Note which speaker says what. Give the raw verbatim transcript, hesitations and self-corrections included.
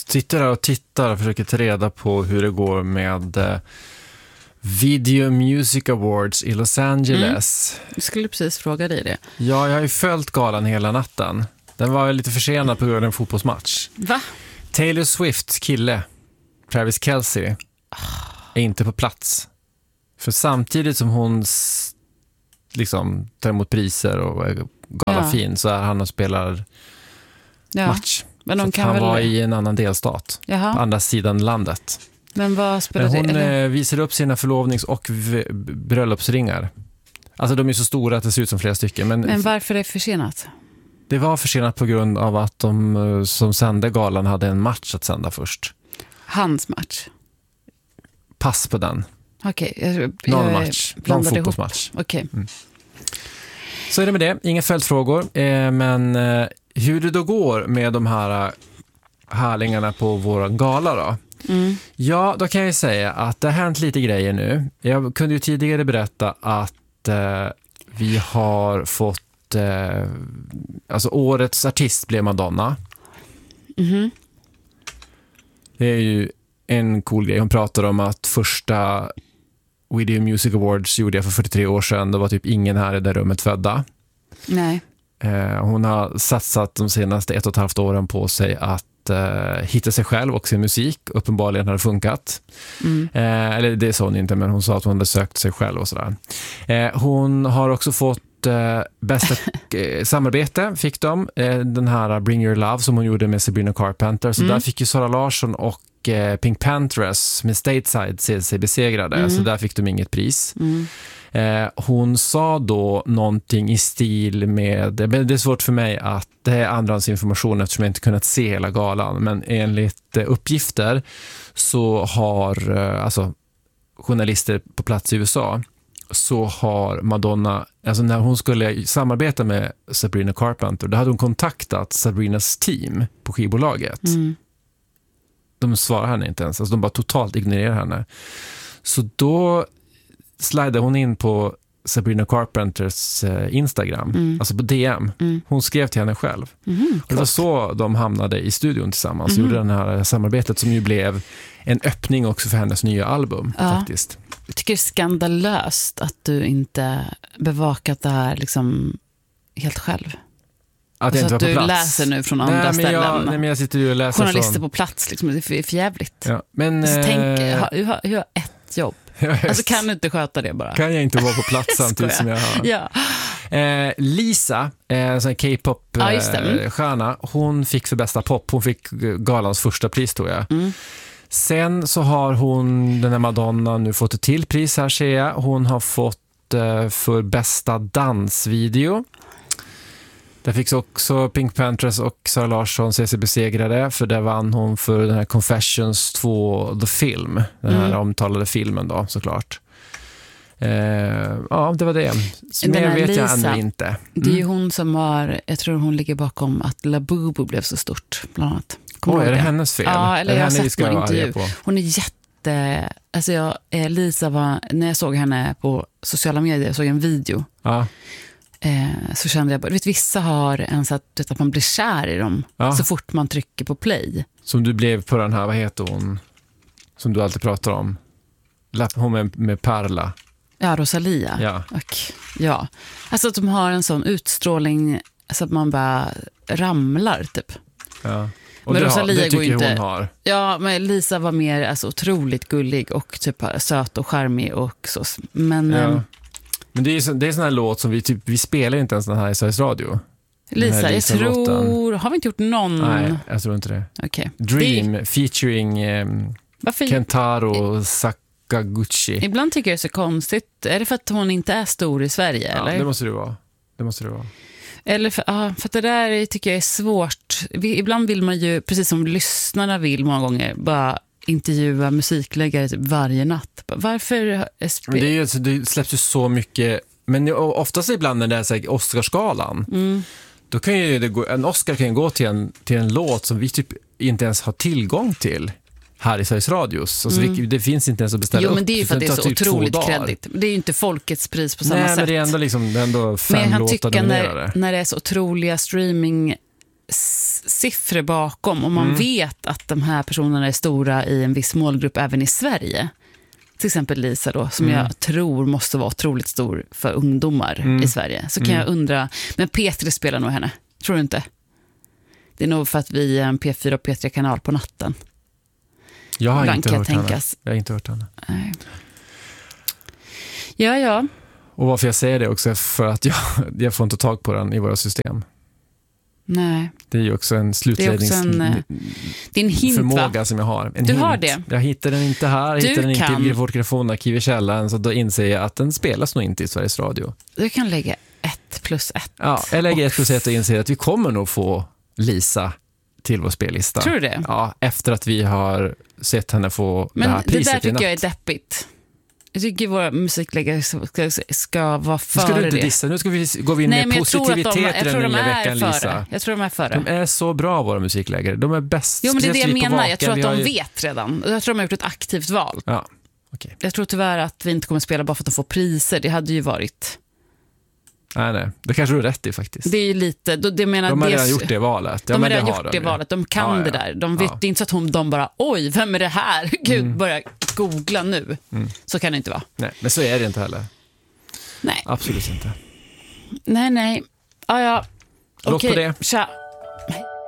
Speaker 1: sitter där och tittar och försöker ta reda på hur det går med eh, Video Music Awards i Los Angeles.
Speaker 2: Mm. Jag skulle precis fråga dig det.
Speaker 1: Ja, jag har ju följt galan hela natten. Den var lite försenad på grund av en fotbollsmatch.
Speaker 2: Va?
Speaker 1: Taylor Swifts kille, Travis Kelce, är inte på plats. För samtidigt som hon s- liksom tar emot priser och är galafin ja. så är han och spelar ja. match.
Speaker 2: Men de
Speaker 1: så
Speaker 2: kan
Speaker 1: han
Speaker 2: väl...
Speaker 1: var i en annan delstat. Jaha. På andra sidan landet.
Speaker 2: Men vad spelar
Speaker 1: Men hon
Speaker 2: det?
Speaker 1: Eh, visade upp sina förlovnings- och v- bröllopsringar. Alltså de är så stora att det ser ut som flera stycken. Men,
Speaker 2: men varför är det försenat?
Speaker 1: Det var försenat på grund av att de som sände galan hade en match att sända först.
Speaker 2: Hans match?
Speaker 1: Pass på den.
Speaker 2: Okej. Okay.
Speaker 1: Någon match. Någon fotbollsmatch.
Speaker 2: Okej. Okay. Mm.
Speaker 1: Så är det med det. Inga följdfrågor. Eh, men eh, hur det då går med de här härlingarna på vår gala då? Mm. Ja, då kan jag säga att det har hänt lite grejer nu. Jag kunde ju tidigare berätta att eh, vi har fått eh, alltså årets artist blev Madonna. Mm. Det är ju en cool grej. Hon pratar om att första Video Music Awards gjorde jag för fyrtiotre år sedan. Det var typ ingen här i det rummet födda.
Speaker 2: Nej.
Speaker 1: Eh, hon har satsat de senaste ett och ett halvt åren på sig att Uh, hitta sig själv och sin musik. Uppenbarligen har det funkat. Mm. Uh, eller det sa hon inte, men hon sa att hon hade sökt sig själv och sådär. Uh, hon har också fått uh, bästa uh, samarbete, fick de. Uh, den här Bring Your Love som hon gjorde med Sabrina Carpenter. Så mm. där fick ju Sara Larsson och uh, Pink Panthers med Stateside se sig besegrade. Mm. Så där fick de inget pris. Mm. Eh, hon sa då någonting i stil med, det är svårt för mig att det är andrahandsinformation eftersom jag inte kunnat se hela galan, men enligt eh, uppgifter så har eh, alltså journalister på plats i U S A så har Madonna, alltså när hon skulle samarbeta med Sabrina Carpenter, då hade hon kontaktat Sabrinas team på skivbolaget. Mm. De svarar henne inte ens, alltså de bara totalt ignorerar henne. Så då slidade hon in på Sabrina Carpenters eh, Instagram, mm. alltså på D M. Mm. Hon skrev till henne själv. Mm, och det var så de hamnade i studion tillsammans. Mm. Gjorde det här samarbetet som ju blev en öppning också för hennes nya album. Ja. Faktiskt.
Speaker 2: Jag tycker det är skandalöst att du inte bevakat det här liksom helt själv.
Speaker 1: Att, alltså
Speaker 2: att
Speaker 1: du
Speaker 2: plats. läser nu från andra
Speaker 1: nej, men
Speaker 2: ställen.
Speaker 1: Jag, nej, men jag sitter ju och läser
Speaker 2: journalister
Speaker 1: från...
Speaker 2: på plats, liksom, det är för jävligt.
Speaker 1: Ja, men,
Speaker 2: alltså,
Speaker 1: eh...
Speaker 2: tänk, hur har, hur har ett jobb? Alltså kan du inte sköta det bara?
Speaker 1: Kan jag inte vara på plats samtidigt som jag har?
Speaker 2: Ja.
Speaker 1: Eh, Lisa, eh, sån K-pop eh, ja, stjärna, hon fick för bästa pop. Hon fick galans första pris, tror jag. Mm. Sen så har hon, den här Madonna, nu fått ett till pris här, ser jag. Hon har fått eh, för bästa dansvideo. Där fick också Pink Panthers och Sara Larsson se sig besegrade, för där vann hon för den här Confessions två The Film, den här mm. omtalade filmen då, såklart. Eh, ja, det var det. Mer vet Lisa, jag ännu inte. Mm.
Speaker 2: Det är ju hon som har, jag tror hon ligger bakom att La Bobo blev så stort, bland annat.
Speaker 1: Oj, är det, det hennes fel?
Speaker 2: Ja, eller
Speaker 1: är
Speaker 2: jag har
Speaker 1: henne
Speaker 2: sett någon intervju.
Speaker 1: På?
Speaker 2: Hon är jätte, alltså jag, Lisa var, när jag såg henne på sociala medier, jag såg en video. Ja. Eh, så kände jag bara, vet, vissa har en så att, att man blir kär i dem ja. så fort man trycker på play.
Speaker 1: Som du blev på den här, vad heter hon? Som du alltid pratar om. Hon med, med Perla.
Speaker 2: Ja, Rosalia.
Speaker 1: Ja.
Speaker 2: Och, ja. Alltså att de har en sån utstrålning så att man bara ramlar typ.
Speaker 1: Ja. Och
Speaker 2: men
Speaker 1: det,
Speaker 2: Rosalia
Speaker 1: har, det tycker
Speaker 2: går inte,
Speaker 1: hon har.
Speaker 2: Ja, men Lisa var mer alltså, otroligt gullig och typ söt och charmig och så. Men...
Speaker 1: Ja.
Speaker 2: Eh,
Speaker 1: Men det är så, det är sån här låt som vi typ, vi spelar inte ens den här i Sveriges Radio.
Speaker 2: Lisa, jag tror... Har vi inte gjort någon...
Speaker 1: Nej, jag tror inte det.
Speaker 2: Okay.
Speaker 1: Dream
Speaker 2: det...
Speaker 1: featuring eh, Kentaro Sakaguchi.
Speaker 2: Ibland tycker jag det är så konstigt. Är det för att hon inte är stor i Sverige?
Speaker 1: Ja,
Speaker 2: eller?
Speaker 1: det måste det vara. Det måste det vara.
Speaker 2: Eller för, ja, för att det där tycker jag är svårt. Vi, ibland vill man ju, precis som lyssnarna vill många gånger, bara intervjua musikläggare typ varje natt. Varför?
Speaker 1: Men det, är ju, det släpps ju så mycket, men oftast ibland när det är så här Oscarsgalan, mm. då kan ju det gå, en Oscar kan ju gå till en, till en låt som vi typ inte ens har tillgång till här i Sveriges Radios. Alltså mm. vi, det finns inte ens att beställa upp.
Speaker 2: Jo, men det är ju för att det är så
Speaker 1: typ
Speaker 2: otroligt kredit. Det är ju inte folkets pris på samma
Speaker 1: Nej,
Speaker 2: sätt.
Speaker 1: men det är ändå, liksom, det är ändå fem
Speaker 2: men jag kan
Speaker 1: låtar
Speaker 2: tycka
Speaker 1: dominerade.
Speaker 2: När, när det är så otroliga streaming s- siffror bakom och man
Speaker 1: Mm.
Speaker 2: vet att de här personerna är stora i en viss målgrupp även i Sverige. Till exempel Lisa då, som
Speaker 1: Mm.
Speaker 2: jag tror måste vara otroligt stor för ungdomar
Speaker 1: Mm.
Speaker 2: i Sverige. Så kan
Speaker 1: Mm.
Speaker 2: jag undra, men P tre spelar nog henne, tror du inte? Det är nog för att vi är en P fyra och P tre-kanal på natten.
Speaker 1: Jag har
Speaker 2: Ibland
Speaker 1: inte
Speaker 2: kan
Speaker 1: hört
Speaker 2: jag
Speaker 1: henne.
Speaker 2: tänkas.
Speaker 1: Jag har inte hört henne.
Speaker 2: Nej. Ja, ja.
Speaker 1: Och varför jag säger det också är för att jag, jag får inte tag på den i våra system.
Speaker 2: Nej.
Speaker 1: Det är ju också en slutledningsförmåga
Speaker 2: Det är en hint, va?
Speaker 1: som jag har. En
Speaker 2: Du
Speaker 1: hint.
Speaker 2: har det.
Speaker 1: Jag hittar den inte här, jag
Speaker 2: Du
Speaker 1: hittar den inte
Speaker 2: kan-
Speaker 1: i vårt telefonarkiv i källaren, så då inser jag att den spelas nog inte i Sveriges Radio.
Speaker 2: Du kan lägga ett plus ett.
Speaker 1: Ja, jag lägger
Speaker 2: Och-
Speaker 1: ett plus ett och inser att vi kommer nog få Lisa till vår spellista.
Speaker 2: Tror du det?
Speaker 1: Ja, efter att vi har sett henne få
Speaker 2: Men
Speaker 1: det här
Speaker 2: det
Speaker 1: priset
Speaker 2: där
Speaker 1: i
Speaker 2: tycker
Speaker 1: natt.
Speaker 2: jag är deppigt. Jag tycker våra musikläggare ska, ska, ska vara
Speaker 1: Nu ska
Speaker 2: före
Speaker 1: du inte
Speaker 2: det.
Speaker 1: dissa, nu ska vi gå in
Speaker 2: Nej,
Speaker 1: med
Speaker 2: men jag tror att
Speaker 1: positivitet
Speaker 2: de,
Speaker 1: i
Speaker 2: jag tror
Speaker 1: den
Speaker 2: de
Speaker 1: nya
Speaker 2: är
Speaker 1: veckan,
Speaker 2: före.
Speaker 1: Lisa.
Speaker 2: Jag tror de är före.
Speaker 1: De är så bra, våra musikläggare. De är bäst.
Speaker 2: Jo, men det är det jag
Speaker 1: Speciellt vi på
Speaker 2: menar.
Speaker 1: Vaken,
Speaker 2: Jag tror att
Speaker 1: vi har
Speaker 2: de
Speaker 1: ju-
Speaker 2: vet redan. Jag tror de har gjort ett aktivt val.
Speaker 1: Ja, okej.
Speaker 2: Jag tror tyvärr att vi inte kommer spela bara för att de får priser. Det hade ju varit...
Speaker 1: Nej, nej. Det kanske du har rätt i faktiskt.
Speaker 2: Det är ju lite... då- Det menar,
Speaker 1: De har
Speaker 2: det,
Speaker 1: redan gjort det valet. Ja,
Speaker 2: de har
Speaker 1: men
Speaker 2: redan
Speaker 1: det har
Speaker 2: gjort
Speaker 1: de
Speaker 2: det
Speaker 1: ju.
Speaker 2: valet. De kan
Speaker 1: Ja, ja.
Speaker 2: det där. De vet,
Speaker 1: Ja.
Speaker 2: Det är inte så att hon, de bara, oj, vem är det här? Gud,
Speaker 1: Mm.
Speaker 2: börja googla nu.
Speaker 1: Mm.
Speaker 2: Så kan det inte vara.
Speaker 1: Nej, men så är det inte heller.
Speaker 2: Nej,
Speaker 1: Absolut inte.
Speaker 2: nej, nej. Ja, ja.
Speaker 1: Låt
Speaker 2: Okej,
Speaker 1: på det.
Speaker 2: tja.